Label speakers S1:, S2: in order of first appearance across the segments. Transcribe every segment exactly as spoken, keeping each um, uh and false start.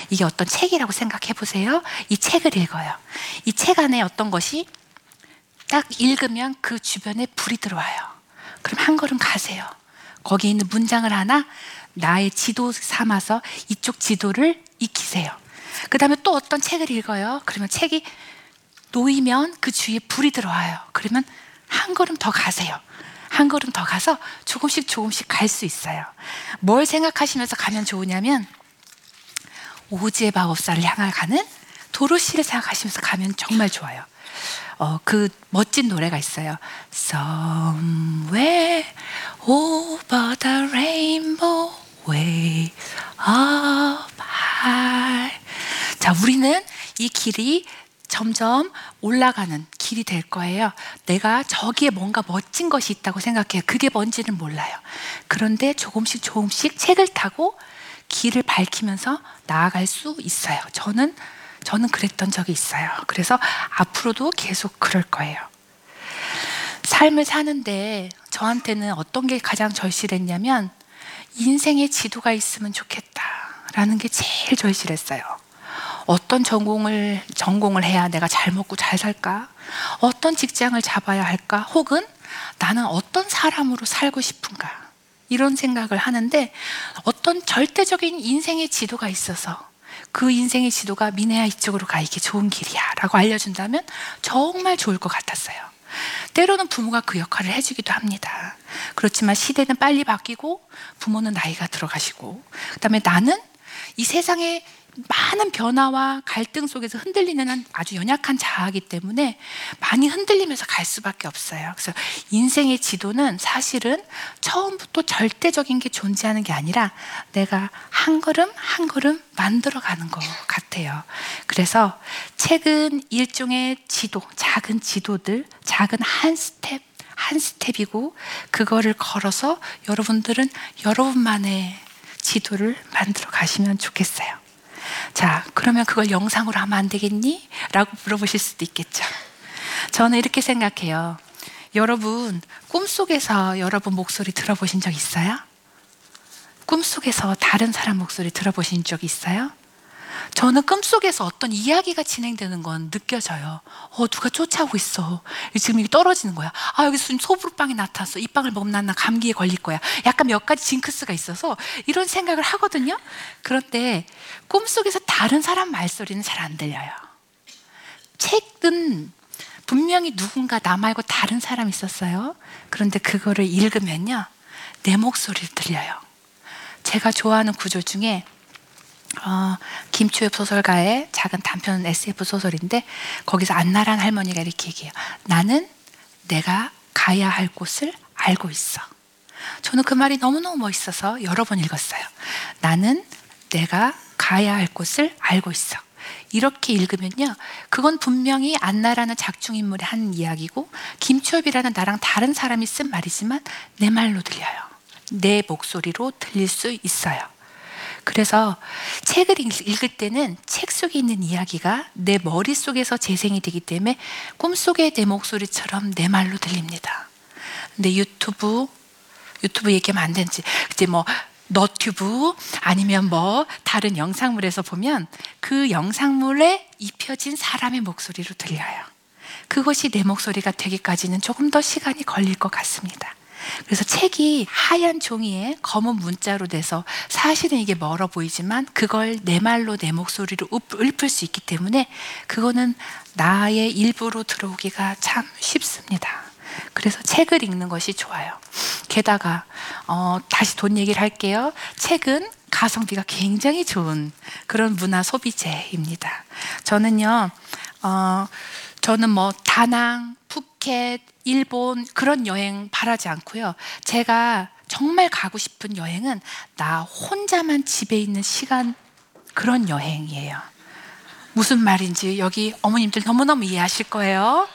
S1: 이게 어떤 책이라고 생각해 보세요. 이 책을 읽어요. 이 책 안에 어떤 것이 딱 읽으면 그 주변에 불이 들어와요. 그럼 한 걸음 가세요. 거기 있는 문장을 하나 나의 지도 삼아서 이쪽 지도를 익히세요. 그 다음에 또 어떤 책을 읽어요. 그러면 책이 놓이면 그 주위에 불이 들어와요. 그러면 한 걸음 더 가세요. 한 걸음 더 가서 조금씩 조금씩 갈 수 있어요. 뭘 생각하시면서 가면 좋으냐면 오즈의 마법사를 향해 가는 도로시를 생각하시면서 가면 정말 좋아요. 어, 그 멋진 노래가 있어요. Somewhere over the rainbow way up high. 자, 우리는 이 길이 점점 올라가는 길이 될 거예요. 내가 저기에 뭔가 멋진 것이 있다고 생각해요. 그게 뭔지는 몰라요. 그런데 조금씩 조금씩 책을 타고 길을 밝히면서 나아갈 수 있어요. 저는 저는 그랬던 적이 있어요. 그래서 앞으로도 계속 그럴 거예요. 삶을 사는데 저한테는 어떤 게 가장 절실했냐면 인생의 지도가 있으면 좋겠다라는 게 제일 절실했어요. 어떤 전공을 전공을 해야 내가 잘 먹고 잘 살까? 어떤 직장을 잡아야 할까? 혹은 나는 어떤 사람으로 살고 싶은가? 이런 생각을 하는데 어떤 절대적인 인생의 지도가 있어서 그 인생의 지도가 미네야 이쪽으로 가, 이게 좋은 길이야 라고 알려준다면 정말 좋을 것 같았어요. 때로는 부모가 그 역할을 해주기도 합니다. 그렇지만 시대는 빨리 바뀌고 부모는 나이가 들어가시고 그 다음에 나는 이 세상에 많은 변화와 갈등 속에서 흔들리는 아주 연약한 자아이기 때문에 많이 흔들리면서 갈 수밖에 없어요. 그래서 인생의 지도는 사실은 처음부터 절대적인 게 존재하는 게 아니라 내가 한 걸음 한 걸음 만들어가는 것 같아요. 그래서 책은 일종의 지도, 작은 지도들, 작은 한 스텝 한 스텝이고 그거를 걸어서 여러분들은 여러분만의 지도를 만들어 가시면 좋겠어요. 자, 그러면 그걸 영상으로 하면 안 되겠니? 라고 물어보실 수도 있겠죠. 저는 이렇게 생각해요. 여러분, 꿈속에서 여러분 목소리 들어보신 적 있어요? 꿈속에서 다른 사람 목소리 들어보신 적 있어요? 저는 꿈속에서 어떤 이야기가 진행되는 건 느껴져요. 어, 누가 쫓아오고 있어. 지금 이게 떨어지는 거야. 아, 여기서 지금 소불빵이 나타났어. 이 빵을 먹으면 난 감기에 걸릴 거야. 약간 몇 가지 징크스가 있어서 이런 생각을 하거든요. 그런데 꿈속에서 다른 사람 말소리는 잘 안 들려요. 책은 분명히 누군가 나 말고 다른 사람이 있었어요. 그런데 그거를 읽으면요, 내 목소리를 들려요. 제가 좋아하는 구조 중에 어, 김초엽 소설가의 작은 단편 에스에프 소설인데 거기서 안나란 할머니가 이렇게 얘기해요. 나는 내가 가야 할 곳을 알고 있어. 저는 그 말이 너무너무 멋있어서 여러 번 읽었어요. 나는 내가 가야 할 곳을 알고 있어. 이렇게 읽으면요, 그건 분명히 안나라는 작중인물이 한 이야기고 김초엽이라는 나랑 다른 사람이 쓴 말이지만 내 말로 들려요. 내 목소리로 들릴 수 있어요. 그래서 책을 읽을 때는 책 속에 있는 이야기가 내 머릿속에서 재생이 되기 때문에 꿈속의 내 목소리처럼 내 말로 들립니다. 근데 유튜브, 유튜브 얘기하면 안 되는지, 이제 뭐 너튜브 아니면 뭐 다른 영상물에서 보면 그 영상물에 입혀진 사람의 목소리로 들려요. 그것이 내 목소리가 되기까지는 조금 더 시간이 걸릴 것 같습니다. 그래서 책이 하얀 종이에 검은 문자로 돼서 사실은 이게 멀어 보이지만 그걸 내 말로 내 목소리로 읊을 수 있기 때문에 그거는 나의 일부로 들어오기가 참 쉽습니다. 그래서 책을 읽는 것이 좋아요. 게다가 어, 다시 돈 얘기를 할게요. 책은 가성비가 굉장히 좋은 그런 문화 소비재입니다. 저는요, 어, 저는 뭐 다낭, 푸켓, 일본 그런 여행 바라지 않고요. 제가 정말 가고 싶은 여행은 나 혼자만 집에 있는 시간, 그런 여행이에요. 무슨 말인지 여기 어머님들 너무너무 이해하실 거예요.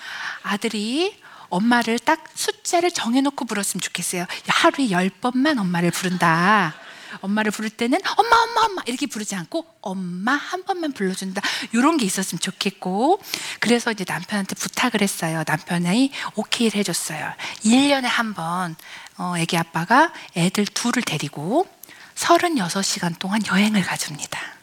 S1: 아들이 엄마를 딱 숫자를 정해놓고 불렀으면 좋겠어요. 하루에 열 번만 엄마를 부른다. 엄마를 부를 때는 엄마 엄마 엄마 이렇게 부르지 않고 엄마 한 번만 불러준다, 이런 게 있었으면 좋겠고, 그래서 이제 남편한테 부탁을 했어요. 남편이 오케이를 해줬어요. 일 년에 한 번 어, 애기 아빠가 애들 둘을 데리고 서른여섯 시간 동안 여행을 가줍니다.